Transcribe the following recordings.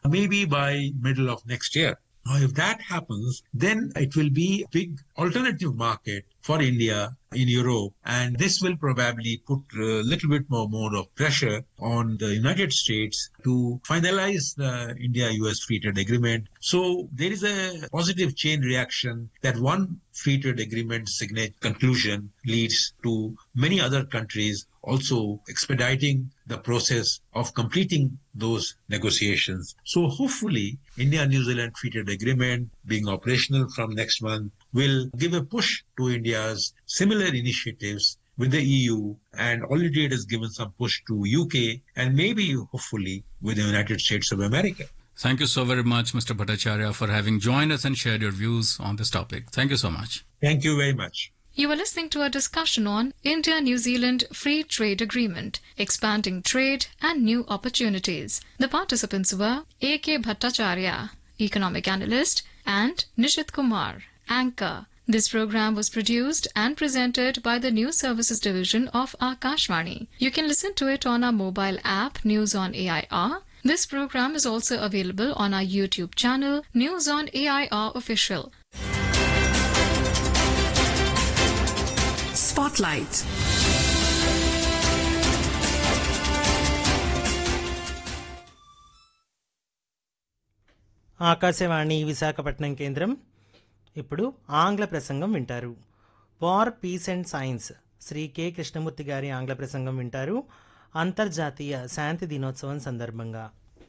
maybe by middle of next year. Now, if that happens, then it will be a big alternative market for India in Europe. And this will probably put a little bit more of pressure on the United States to finalize the India-US free trade agreement. So there is a positive chain reaction that one free trade agreement conclusion leads to many other countries also expediting the process of completing those negotiations. So hopefully, India-New Zealand free trade agreement being operational from next month will give a push to India's similar initiatives with the EU, and already it has given some push to UK and maybe hopefully with the United States of America. Thank you so very much, Mr. Bhattacharya, for having joined us and shared your views on this topic. Thank you so much. Thank you very much. You were listening to a discussion on India-New Zealand Free Trade Agreement, Expanding Trade and New Opportunities. The participants were A.K. Bhattacharya, Economic Analyst, and Nishit Kumar, Anchor. This program was produced and presented by the News Services Division of Akashvani. You can listen to it on our mobile app, News on AIR. This program is also available on our YouTube channel, News on AIR Official. Spotlight. Akashvani Visakhapatnam కేంద్రం. ఇప్పుడు ఆంగ్ల ప్రసంగం వింటారు. War, piece and science Shri K Krishnamurthy గారి ఆంగ్ల ప్రసంగం వింటారు. అంతర్జాతీయ శాంతి దినోత్సవం సందర్భంగా.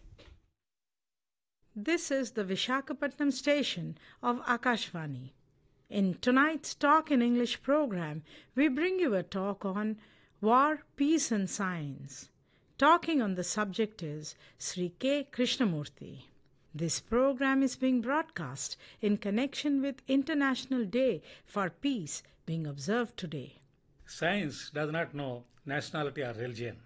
This is the Visakhapatnam station of Akashvani. In tonight's Talk in English program, we bring you a talk on War, Peace and Science. Talking on the subject is Sri K. Krishnamurthy. This program is being broadcast in connection with International Day for Peace being observed today. Science does not know nationality or religion.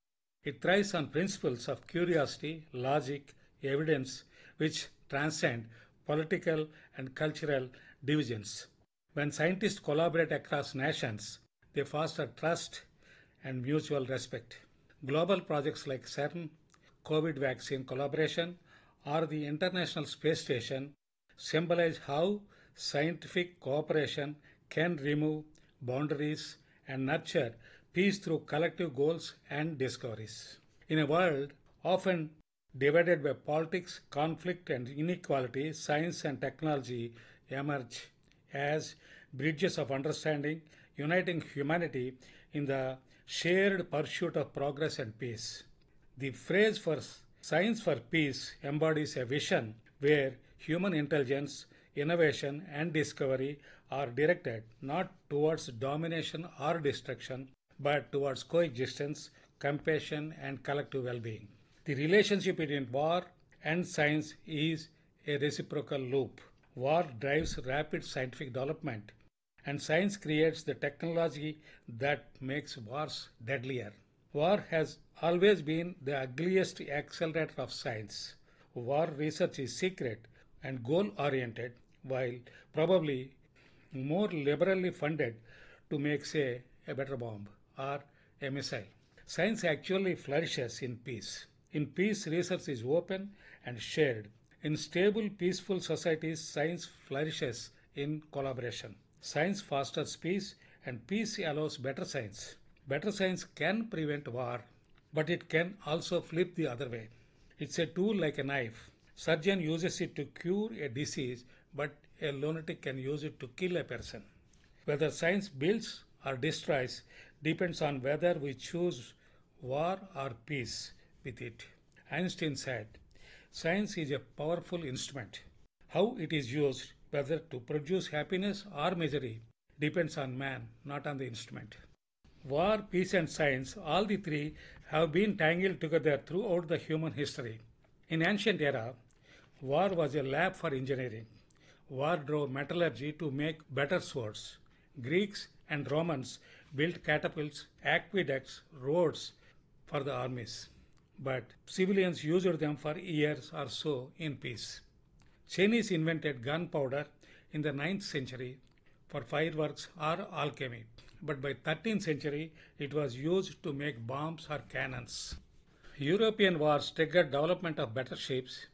It thrives on principles of curiosity, logic, evidence, which transcend political and cultural divisions. When scientists collaborate across nations, they foster trust and mutual respect. Global projects like CERN, COVID vaccine collaboration, or the International Space Station symbolize how scientific cooperation can remove boundaries and nurture peace through collective goals and discoveries. In a world often divided by politics, conflict, and inequality, science and technology emerge as bridges of understanding, uniting humanity in the shared pursuit of progress and peace. The phrase for Science for Peace embodies a vision where human intelligence, innovation, and discovery are directed not towards domination or destruction, but towards coexistence, compassion, and collective well-being. The relationship between war and science is a reciprocal loop. War drives rapid scientific development, and science creates the technology that makes wars deadlier. War has always been the ugliest accelerator of science. War research is secret and goal-oriented, while probably more liberally funded to make, say, a better bomb or a missile. Science actually flourishes in peace. In peace, research is open and shared. In stable, peaceful societies, science flourishes in collaboration. Science fosters peace, and peace allows better science. Better science can prevent war, but it can also flip the other way. It's a tool like a knife. Surgeon uses it to cure a disease, but a lunatic can use it to kill a person. Whether science builds or destroys depends on whether we choose war or peace with it. Einstein said, "Science is a powerful instrument. How it is used, whether to produce happiness or misery, depends on man, not on the instrument." War, peace, and science, all the three have been tangled together throughout the human history. In ancient era, war was a lab for engineering. War drove metallurgy to make better swords. Greeks and Romans built catapults, aqueducts, roads for the armies. But civilians used them for years or so in peace. Chinese invented gunpowder in the 9th century for fireworks or alchemy. But by 13th century, it was used to make bombs or cannons. European wars triggered development of better ships,